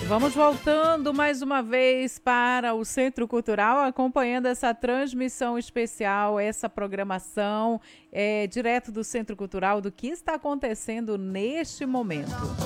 Vamos voltando mais uma vez para o Centro Cultural, acompanhando essa transmissão especial, essa programação direto do Centro Cultural, do que está acontecendo neste momento.